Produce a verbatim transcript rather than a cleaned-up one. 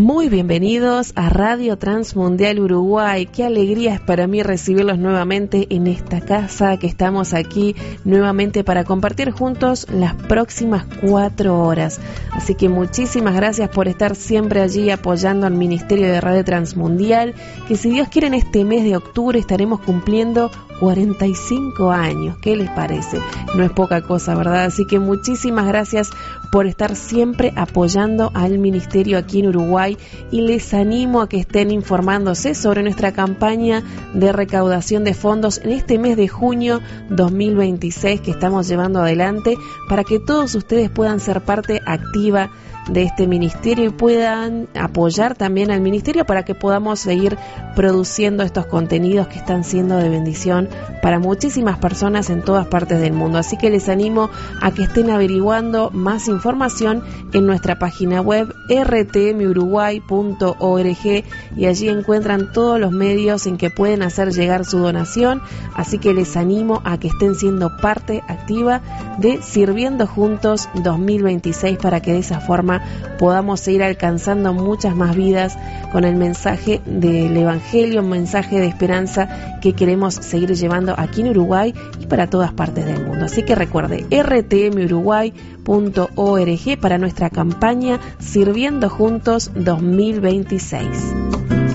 Muy bienvenidos a Radio Transmundial Uruguay. Qué alegría es para mí recibirlos nuevamente en esta casa, que estamos aquí nuevamente para compartir juntos las próximas cuatro horas. Así que muchísimas gracias por estar siempre allí apoyando al Ministerio de Radio Transmundial, que si Dios quiere en este mes de octubre estaremos cumpliendo cuarenta y cinco años. ¿Qué les parece? No es poca cosa, ¿verdad? Así que muchísimas gracias por estar siempre apoyando al ministerio aquí en Uruguay, y les animo a que estén informándose sobre nuestra campaña de recaudación de fondos en este mes de junio dos mil veintiséis que estamos llevando adelante, para que todos ustedes puedan ser parte activa de este ministerio y puedan apoyar también al ministerio para que podamos seguir produciendo estos contenidos que están siendo de bendición para muchísimas personas en todas partes del mundo. Así que les animo a que estén averiguando más información en nuestra página web r t m uruguay punto org, y allí encuentran todos los medios en que pueden hacer llegar su donación. Así que les animo a que estén siendo parte activa de Sirviendo Juntos dos mil veintiséis, para que de esa forma podamos seguir alcanzando muchas más vidas con el mensaje del Evangelio, un mensaje de esperanza que queremos seguir llevando aquí en Uruguay y para todas partes del mundo. Así que recuerde, r t m uruguay punto org para nuestra campaña Sirviendo Juntos dos mil veintiséis.